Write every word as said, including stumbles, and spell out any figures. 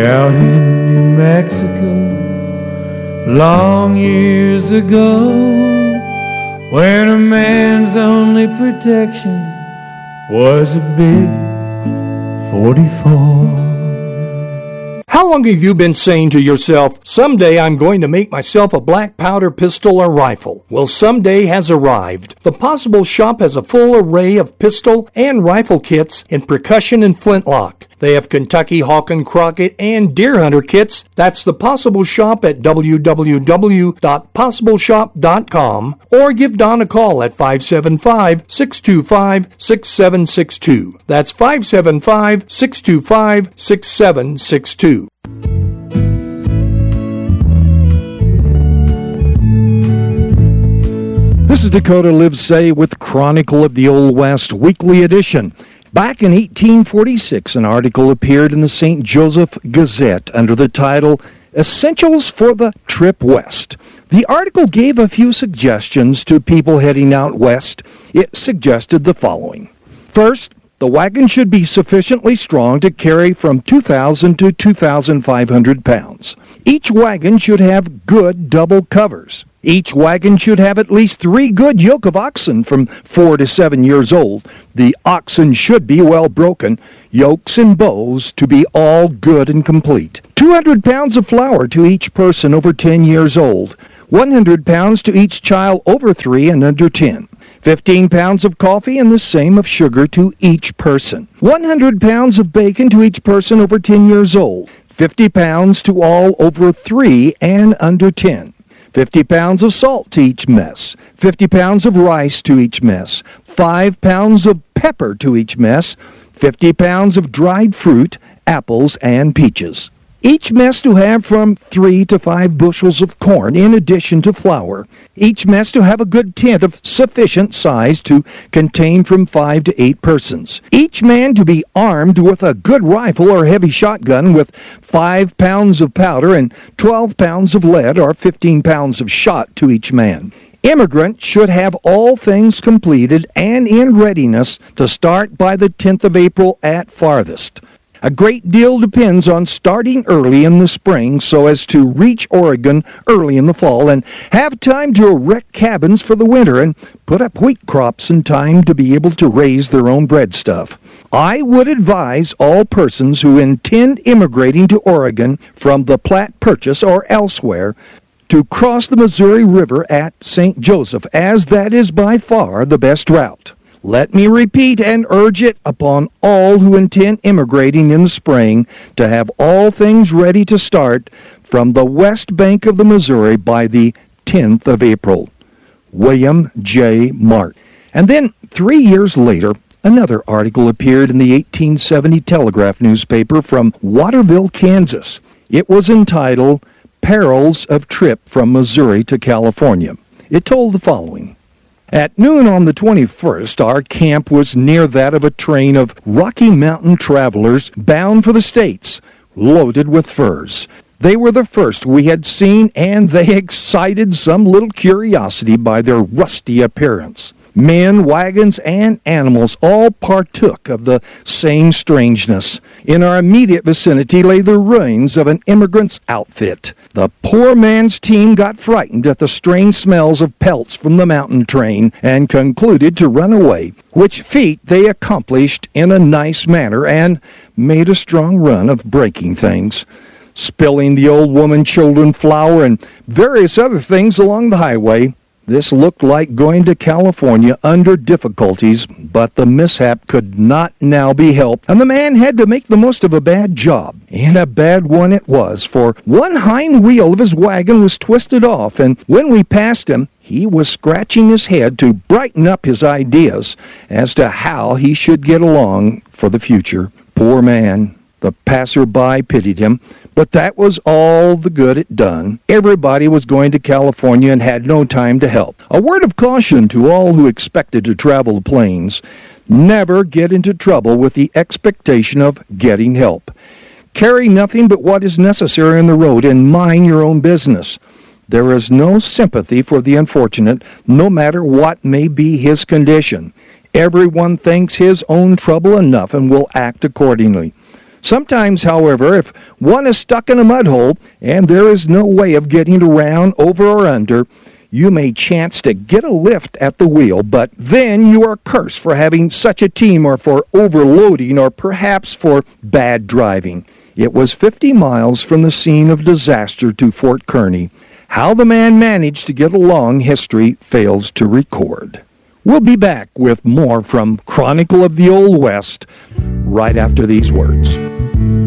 out in New Mexico long years ago, when a man's only protection was a big forty-four. How long have you been saying to yourself, someday I'm going to make myself a black powder pistol or rifle? Well, someday has arrived. The Possible Shop has a full array of pistol and rifle kits in percussion and flintlock. They have Kentucky Hawk and Crockett and Deer Hunter kits. That's the Possible Shop at w w w dot possible shop dot com, or give Don a call at five seven five, six two five, six seven six two. That's five seven five, six two five, six seven six two. This is Dakota Livesay with Chronicle of the Old West Weekly Edition. Back in eighteen forty-six, an article appeared in the Saint Joseph Gazette under the title, Essentials for the Trip West. The article gave a few suggestions to people heading out west. It suggested the following. First, the wagon should be sufficiently strong to carry from two thousand to two thousand five hundred pounds. Each wagon should have good double covers. Each wagon should have at least three good yoke of oxen from four to seven years old. The oxen should be well broken, yokes and bows to be all good and complete. two hundred pounds of flour to each person over ten years old. one hundred pounds to each child over three and under ten. fifteen pounds of coffee and the same of sugar to each person. one hundred pounds of bacon to each person over ten years old. fifty pounds to all over three and under ten. fifty pounds of salt to each mess, fifty pounds of rice to each mess, five pounds of pepper to each mess, fifty pounds of dried fruit, apples, and peaches. Each mess to have from three to five bushels of corn in addition to flour. Each mess to have a good tent of sufficient size to contain from five to eight persons. Each man to be armed with a good rifle or heavy shotgun with five pounds of powder and twelve pounds of lead or fifteen pounds of shot to each man. Immigrant should have all things completed and in readiness to start by the tenth of April at farthest. A great deal depends on starting early in the spring so as to reach Oregon early in the fall and have time to erect cabins for the winter and put up wheat crops in time to be able to raise their own breadstuff. I would advise all persons who intend immigrating to Oregon from the Platte Purchase or elsewhere to cross the Missouri River at Saint Joseph, as that is by far the best route. Let me repeat and urge it upon all who intend immigrating in the spring to have all things ready to start from the west bank of the Missouri by the tenth of April. William J. Martin. And then, three years later, another article appeared in the eighteen seventy Telegraph newspaper from Waterville, Kansas. It was entitled, Perils of Trip from Missouri to California. It told the following. At noon on the twenty-first, our camp was near that of a train of Rocky Mountain travelers bound for the States, loaded with furs. They were the first we had seen, and they excited some little curiosity by their rusty appearance. Men, wagons, and animals all partook of the same strangeness. In our immediate vicinity lay the ruins of an immigrant's outfit. The poor man's team got frightened at the strange smells of pelts from the mountain train and concluded to run away, which feat they accomplished in a nice manner and made a strong run of breaking things, spilling the old woman, children, flour, and various other things along the highway. This looked like going to California under difficulties, but the mishap could not now be helped, and the man had to make the most of a bad job. And a bad one it was, for one hind wheel of his wagon was twisted off, and when we passed him, he was scratching his head to brighten up his ideas as to how he should get along for the future. Poor man. The passer-by pitied him, but that was all the good it done. Everybody was going to California and had no time to help. A word of caution to all who expected to travel the plains. Never get into trouble with the expectation of getting help. Carry nothing but what is necessary on the road and mind your own business. There is no sympathy for the unfortunate, no matter what may be his condition. Everyone thinks his own trouble enough and will act accordingly. Sometimes, however, if one is stuck in a mud hole and there is no way of getting around, over or under, you may chance to get a lift at the wheel, but then you are cursed for having such a team, or for overloading, or perhaps for bad driving. It was fifty miles from the scene of disaster to Fort Kearny. How the man managed to get along, history fails to record. We'll be back with more from Chronicle of the Old West right after these words.